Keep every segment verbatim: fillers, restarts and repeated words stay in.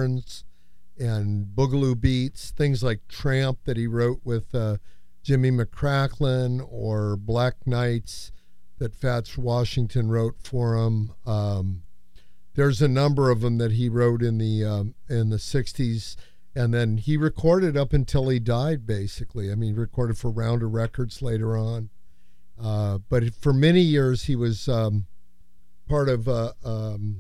Horns and Boogaloo Beats, things like Tramp that he wrote with uh, Jimmy McCracklin, or Black Nights that Fats Washington wrote for him. Um, there's a number of them that he wrote in the um, in the sixties, and then he recorded up until he died, basically. I mean, he recorded for Rounder Records later on. Uh, but for many years, he was um, part of, uh, um,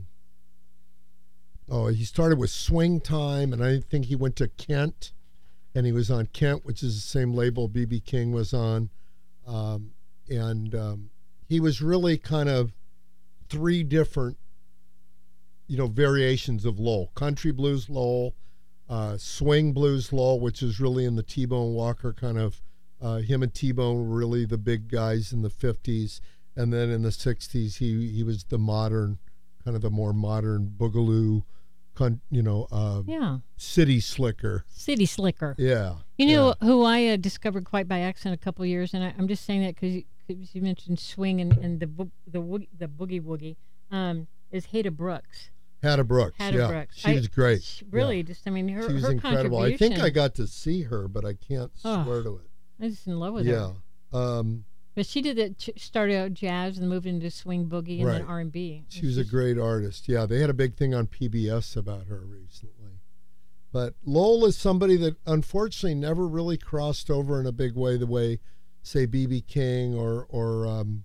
oh, he started with Swing Time, and I think he went to Kent, and he was on Kent, which is the same label B B King was on. Um, and um, he was really kind of three different, you know, variations of Lowell. Country blues Lowell, uh, swing blues Lowell, which is really in the T-Bone Walker kind of, uh, him and T-Bone were really the big guys in the fifties. And then in the sixties, he, he was the modern, kind of the more modern Boogaloo, you know, uh, yeah. city slicker. City slicker. Yeah. You know yeah. who I uh, discovered quite by accident a couple of years, and I, I'm just saying that because you, you mentioned swing and, and the bo- the woogie, the boogie woogie, um, is Hada Brooks. Hada Brooks. Hada yeah. Brooks. She I, was great. She, really, yeah. just I mean her. She was her incredible. I think I got to see her, but I can't oh, swear to it. I was just in love with yeah. her. Yeah. Um, But she did it. Started out jazz and moved into swing boogie and right. then R and B. She was just a great artist. Yeah, they had a big thing on P B S about her recently. But Lowell is somebody that unfortunately never really crossed over in a big way, the way, say, B B King or or um,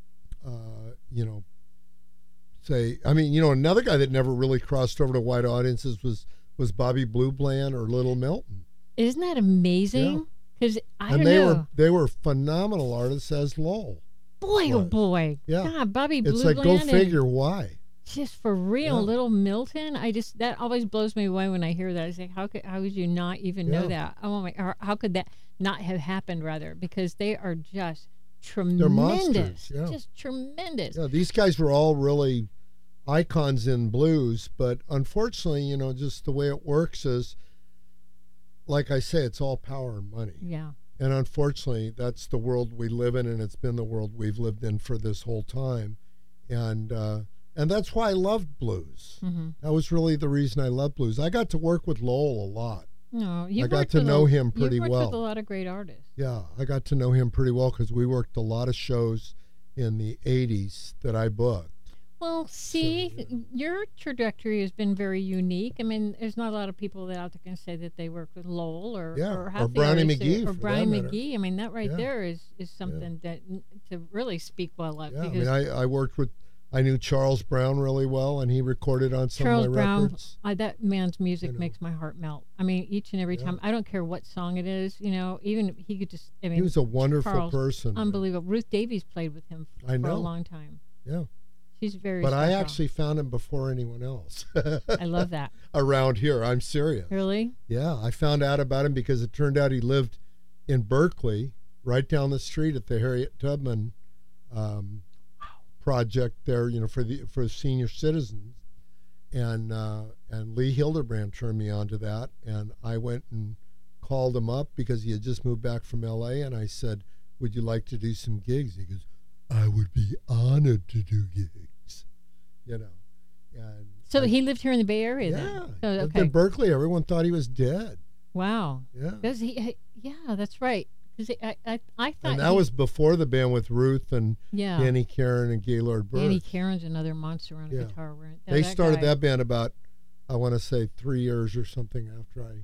uh, you know, say, I mean, you know, another guy that never really crossed over to wide audiences was was Bobby Blue Bland or Little Milton. Isn't that amazing? Because yeah. I and don't they know. were they were phenomenal artists as Lowell. Boy, oh was. boy. Yeah. God, Bobby Blue It's like, Bland go figure why. Just for real, Yeah. Little Milton. I just that always blows me away when I hear that. I say, how could how could you not even yeah. know that? Oh my, or how could that not have happened? Rather, because they are just tremendous. They're monsters. Yeah. Just tremendous. Yeah, these guys were all really icons in blues, but unfortunately, you know, just the way it works is, like I say, it's all power and money. Yeah. And unfortunately, that's the world we live in, and it's been the world we've lived in for this whole time. And uh, and that's why I loved blues. Mm-hmm. That was really the reason I loved blues. I got to work with Lowell a lot. No, you I got to know a, him pretty you worked well. with a lot of great artists. Yeah, I got to know him pretty well because we worked a lot of shows in the eighties that I booked. Well, see, so, yeah. your trajectory has been very unique. I mean, there's not a lot of people that out there can say that they work with Lowell or yeah, or, or Brownie McGee or, or Brian McGee. McGee. I mean, that right yeah. there is, is something yeah. that to really speak well of. Yeah, I because mean, I, I worked with, I knew Charles Brown really well, and he recorded on some Charles of my Brown, records. I, that man's music you know. makes my heart melt. I mean, each and every yeah. time. I don't care what song it is. You know, even he could just. I mean, he was a wonderful Charles, person. Unbelievable. Man. Ruth Davies played with him for, I know. for a long time. Yeah. She's very But special. I actually found him before anyone else. I love that. Around here. I'm serious. Really? Yeah. I found out about him because it turned out he lived in Berkeley, right down the street at the Harriet Tubman um, project there, you know, for the for senior citizens. And uh, and Lee Hildebrand turned me on to that. And I went and called him up because he had just moved back from L A. And I said, would you like to do some gigs? He goes, I would be honored to do gigs, you know. And so I, he lived here in the Bay Area yeah, then? So, okay. lived in Berkeley. Everyone thought he was dead. Wow. Yeah. Does he? Yeah, that's right. Because I, I, I thought. And that he, was before the band with Ruth and yeah. Danny Karen and Gaylord Bird. Danny Karen's another monster on a yeah. guitar. Right? They that started guy. that band about, I want to say, three years or something after I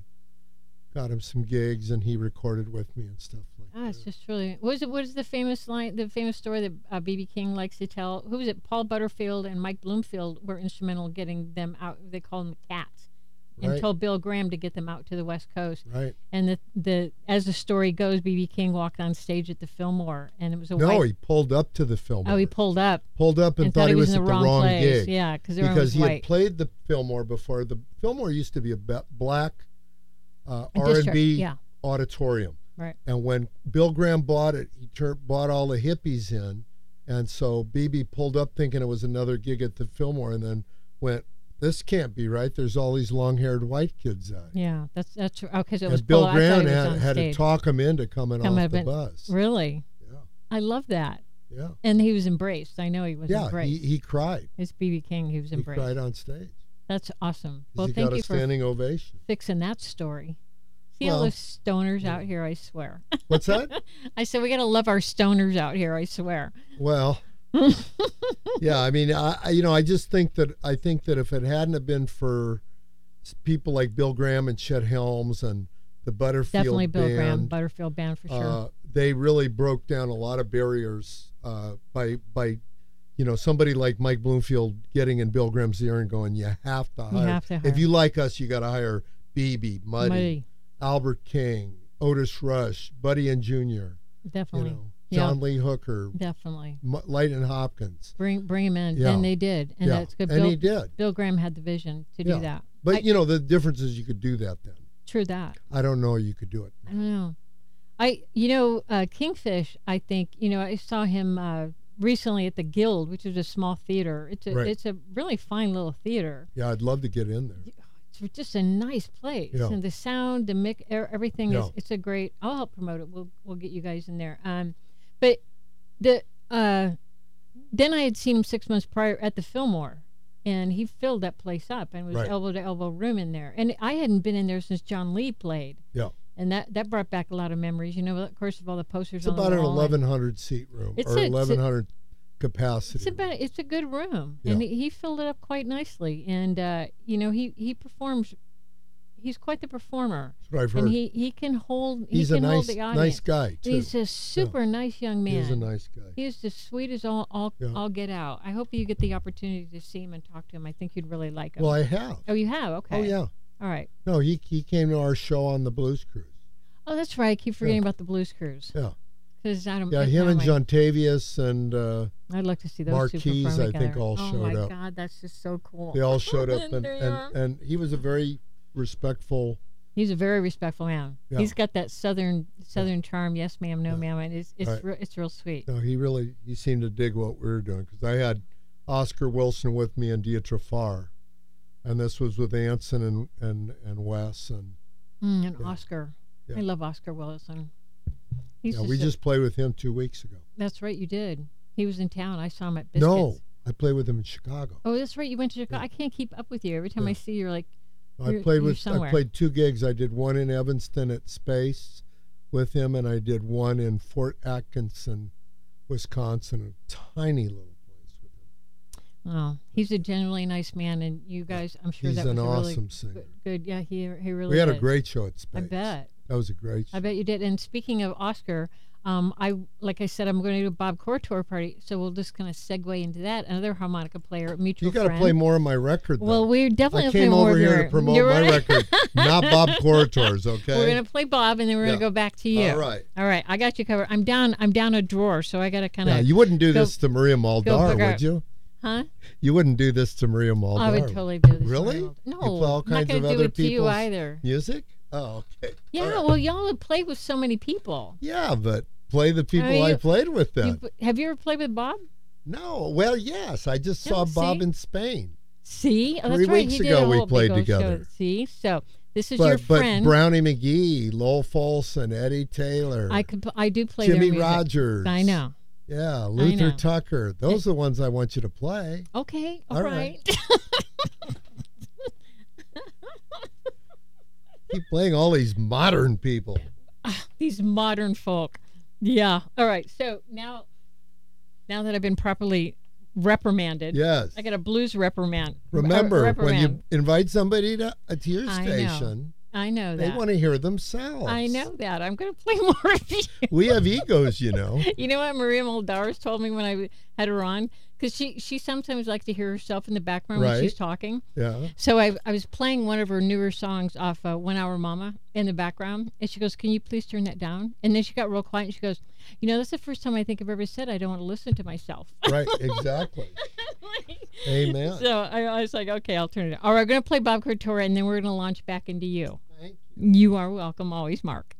got him some gigs, and he recorded with me and stuff like ah, that. It's just really. What is it? What is the famous line? The famous story that uh, B B King likes to tell. Who was it? Paul Butterfield and Mike Bloomfield were instrumental in getting them out. They called them Cats, and right. told Bill Graham to get them out to the West Coast. Right. And the the as the story goes, B B King walked on stage at the Fillmore, and it was a no. white, He pulled up to the Fillmore. Oh, he pulled up. Pulled up and, and thought, thought he was, in at the the wrong, wrong place. gig. Yeah, because because he white. had played the Fillmore before. The Fillmore used to be a be- black uh, A R and district, B yeah. auditorium. Right. And when Bill Graham bought it, he tur- bought all the hippies in, and so B B pulled up thinking it was another gig at the Fillmore, and then went, "This can't be right. There's all these long-haired white kids out." Yeah, that's that's true. Okay, so it and was Bill Paul, Graham I had, was had to talk him into coming Come off the in, bus. Really? Yeah. I love that. Yeah. And he was embraced. I know he was yeah, embraced. he he cried. It's B B King. He was He embraced. cried on stage. That's awesome. 'Cause Well, he thank got you a for standing ovation. fixing that story. See all Well, those stoners yeah. out here, I swear. What's that? I said we got to love our stoners out here, I swear. Well, yeah, I mean, I, I you know, I just think that I think that if it hadn't have been for s- people like Bill Graham and Chet Helms and the Butterfield Definitely Bill Band, Graham, Butterfield Band for sure. uh, they really broke down a lot of barriers uh, by by you know somebody like Mike Bloomfield getting in Bill Graham's ear and going, you have to hire. You have to hire. If you like us, you got to hire B B, Muddy, Muddy. Albert King, Otis Rush, Buddy and Junior Definitely. You know, Yeah. John Lee Hooker, Definitely. M- Lighton Hopkins. Bring bring him in. Yeah. And they did. And yeah, that's good. and Bill, he did. Bill Graham had the vision to Yeah. do that. But I- you know, the difference is you could do that then. True that. I don't know you could do it. I don't know. I you know uh, Kingfish. I think you know I saw him uh, recently at the Guild, which is a small theater. It's a Right. it's a really fine little theater. Yeah, I'd love to get in there. It's just a nice place, Yeah. and the sound, the mic, er- everything Yeah. is. It's a great. I'll help promote it. We'll we'll get you guys in there. Um, but the uh, then I had seen him six months prior at the Fillmore. And he filled that place up, and was Right. elbow to elbow room in there. And I hadn't been in there since John Lee played. Yeah. And that, that brought back a lot of memories. You know, of course, of all the posters It's on about the an wall. and eleven hundred seat room It's or a- it's a- eleven hundred capacity. It's about room. it's a good room, Yeah. and he, he filled it up quite nicely. And uh, you know, he he performs. He's quite the performer, That's what I've heard. and he, he can hold. He's he a can hold nice, the audience. nice guy too. He's a super nice young man. He's a nice guy. He is as sweet as all all, Yeah. all get out. I hope you get the opportunity to see him and talk to him. I think you'd really like him. Well, I have. oh, you have? Okay. Oh yeah. All right. No, he he came to our show on the Blues Cruise. Oh, that's right. I keep forgetting Yeah. about the Blues Cruise. Yeah. Because I don't. Yeah, it's him not and my- John Tavius and uh, I'd like to see those Marquise, two perform I together. think, all oh showed my up. God, that's just so cool. they all showed up, and, There you and, are. and he was a very respectful. He's a very respectful man. Yeah. He's got that southern southern charm. Yes, ma'am. No, Yeah. ma'am. And it's it's Right. re- it's real sweet. No, he really he seemed to dig what we were doing because I had Oscar Wilson with me and Dietra Farr, and this was with Anson and and and Wes and Mm, and Yeah. Oscar. Yeah. I love Oscar Wilson. He's yeah, just we a- just played with him two weeks ago. That's right. You did. He was in town. I saw him at Biscuits. No, I played with him in Chicago. Oh, that's right. You went to Chicago. Yeah. I can't keep up with you. Every time I Yeah. see you, you're like, I You're- played you're with somewhere. I played two gigs. I did one in Evanston at Space with him, and I did one in Fort Atkinson, Wisconsin, a tiny little place with him. oh, he's a genuinely nice man, and you guys, I'm sure He's that was an a really awesome singer. good, good. Yeah, he he really. We had a is. great show at Space. I bet. That was a great show. I bet you did. And speaking of Oscar, um, I like I said, I'm going to do a Bob Cortor party, so we'll just kind of segue into that. Another harmonica player, mutual You got to friend. play more of my record, though. Well, we're definitely I gonna came play more over of here your, to promote you're my right. record, not Bob Cortor's, okay? We're gonna play Bob, and then we're Yeah. gonna go back to you. All right. All right. I got you covered. I'm down. I'm down a drawer, so I got to kind of. Yeah, you wouldn't do go- this to Maria Muldaur, figure would out- you? Huh? You wouldn't do this to Maria Muldaur. I would totally do this. Really? Ronald. No, You play all I'm not kinds gonna of do other it to you people's either. Music? Oh, okay. Yeah. All right. Well, y'all have played with so many people. Yeah, but play the people you- I played with then. You, have you ever played with Bob? No, well, yes. I just Yeah, saw Bob see? in Spain. See, oh, that's Three right. weeks he did ago a we whole played big old show. together. See, so this is But, your but friend. Brownie McGee, Lowell Folsom, Eddie Taylor, I could. pl- I do play Jimmy their music. Rogers. I know. Yeah, Luther know. Tucker. Those are the ones I want you to play. Okay. All all right. right. Keep playing all these modern people. These modern folk. Yeah. All right. So now, now that I've been properly reprimanded, Yes. I got a blues reprimand. Remember, uh, when reprimand. you invite somebody to, uh, to your I know. station, I know they that. want to hear themselves. I know that. I'm going to play more of you. We have egos, you know. You know what Maria Muldaur told me when I had her on? Because she, she sometimes likes to hear herself in the background when Right. she's talking. Yeah. So I, I was playing one of her newer songs off uh, One Hour Mama in the background. And she goes, can you please turn that down? And then she got real quiet and she goes, you know, that's the first time I think I've ever said I don't want to listen to myself. Right, exactly. Amen. So I, I was like, okay, I'll turn it on. All right, we're going to play Bob Cortora and then we're going to launch back into you. Thank you. You are welcome always, Mark.